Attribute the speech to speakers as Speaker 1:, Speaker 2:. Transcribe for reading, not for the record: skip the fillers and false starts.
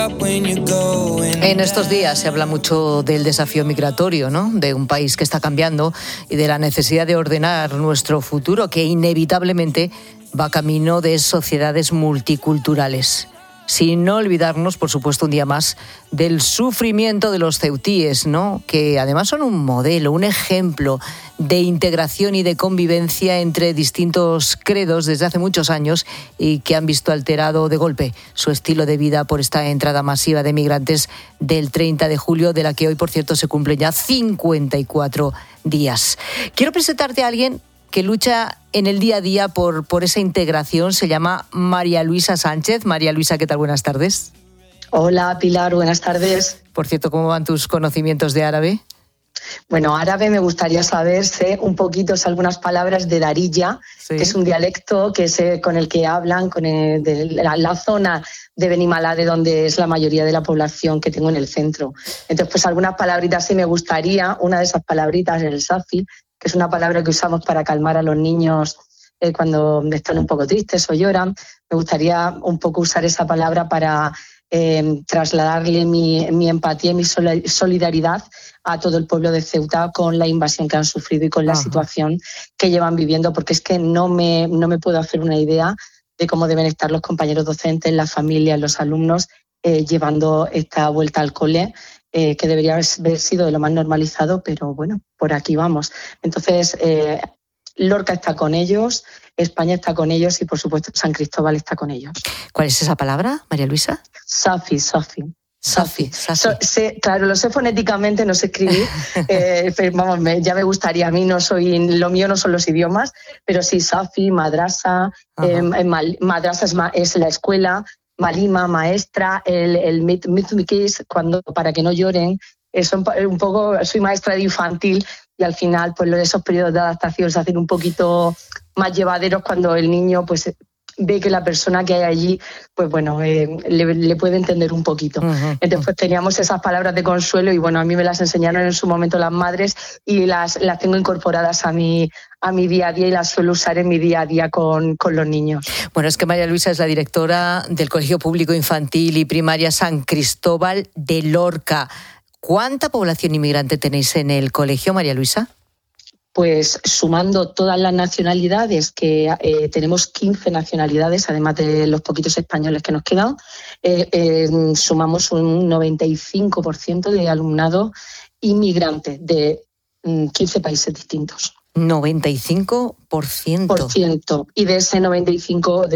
Speaker 1: En estos días se habla mucho del desafío migratorio, ¿no? De un país que está cambiando y de la necesidad de ordenar nuestro futuro, que inevitablemente va camino de sociedades multiculturales. Sin no olvidarnos, por supuesto, un día más, del sufrimiento de los ceutíes, ¿no? Que además son un modelo, un ejemplo de integración y de convivencia entre distintos credos desde hace muchos años y que han visto alterado de golpe su estilo de vida por esta entrada masiva de migrantes del 30 de julio, de la que hoy, por cierto, se cumplen ya 54 días. Quiero presentarte a alguien que lucha en el día a día por esa integración. Se llama María Luisa Sánchez. María Luisa, ¿qué tal? Buenas tardes.
Speaker 2: Hola, Pilar, buenas tardes.
Speaker 1: Por cierto, ¿cómo van tus conocimientos de árabe?
Speaker 2: Bueno, árabe me gustaría saber, sé un poquito, algunas palabras de Darija, sí, que es un dialecto que con el que hablan de la zona de Benimalá, de donde es la mayoría de la población que tengo en el centro. Entonces, pues algunas palabritas sí me gustaría. Una de esas palabritas es el safi, que es una palabra que usamos para calmar a los niños cuando están un poco tristes o lloran. Me gustaría un poco usar esa palabra para trasladarle mi empatía y mi solidaridad a todo el pueblo de Ceuta con la invasión que han sufrido y con la situación que llevan viviendo, porque es que no me puedo hacer una idea de cómo deben estar los compañeros docentes, las familias, los alumnos llevando esta vuelta al cole, que debería haber sido de lo más normalizado, pero bueno, por aquí vamos. Entonces, Lorca está con ellos, España está con ellos y, por supuesto, San Cristóbal está con ellos.
Speaker 1: ¿Cuál es esa palabra, María Luisa?
Speaker 2: Safi. Claro, lo sé fonéticamente, no sé escribir, pero vamos, ya me gustaría. A mí lo mío no son los idiomas, pero sí, Safi, madrasa, madrasa es la escuela, Malima, maestra, el Mitmikis, para que no lloren. Un poco, soy maestra de infantil y al final pues esos periodos de adaptación se hacen un poquito más llevaderos cuando el niño pues ve que la persona que hay allí pues bueno le puede entender un poquito. Entonces pues teníamos esas palabras de consuelo y bueno, a mí me las enseñaron en su momento las madres y las tengo incorporadas a mi día a día y las suelo usar en mi día a día con los niños.
Speaker 1: Bueno, es que María Luisa es la directora del Colegio Público Infantil y Primaria San Cristóbal de Lorca. ¿Cuánta población inmigrante tenéis en el colegio, María Luisa?
Speaker 2: Pues sumando todas las nacionalidades, que tenemos 15 nacionalidades, además de los poquitos españoles que nos quedan, sumamos un 95% de alumnado inmigrante de 15 países distintos.
Speaker 1: 95%.
Speaker 2: Y de ese 95%,